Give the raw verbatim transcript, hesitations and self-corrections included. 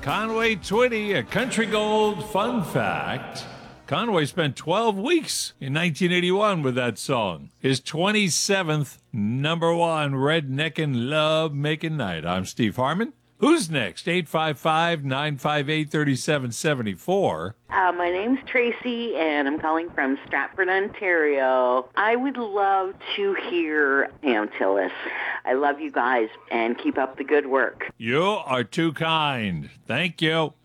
Conway Twitty, a Country Gold fun fact. Conway spent twelve weeks in nineteen eighty-one with that song. His twenty-seventh number one redneckin' love-making night. I'm Steve Harmon. Who's next? eight five five, nine five eight, three seven seven four. Uh, my name's Tracy, and I'm calling from Stratford, Ontario. I would love to hear Pam Tillis. I love you guys, and keep up the good work. You are too kind. Thank you.